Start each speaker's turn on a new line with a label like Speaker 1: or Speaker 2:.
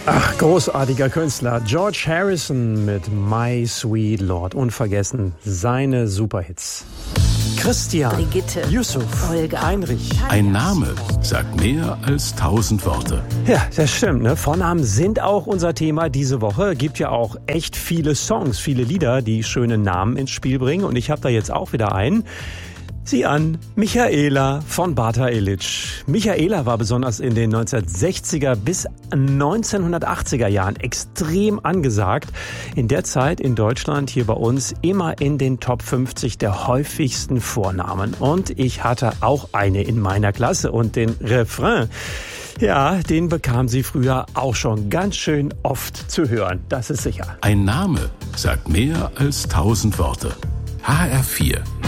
Speaker 1: Ach, großartiger Künstler. George Harrison mit My Sweet Lord. Unvergessen seine Superhits. Christian,
Speaker 2: Brigitte,
Speaker 1: Yusuf,
Speaker 2: Olga,
Speaker 1: Heinrich.
Speaker 3: Ein Name sagt mehr als 1000 Worte.
Speaker 1: Ja, das stimmt, ne? Vornamen sind auch unser Thema diese Woche. Gibt ja auch echt viele Songs, viele Lieder, die schöne Namen ins Spiel bringen. Und ich habe da jetzt auch wieder einen. Sieh an, Michaela von Bata Illich. Michaela war besonders in den 1960er bis 1980er Jahren extrem angesagt. In der Zeit in Deutschland hier bei uns immer in den Top 50 der häufigsten Vornamen. Und ich hatte auch eine in meiner Klasse und den Refrain, ja, den bekam sie früher auch schon ganz schön oft zu hören. Das ist sicher.
Speaker 3: Ein Name sagt mehr als 1000 Worte. HR4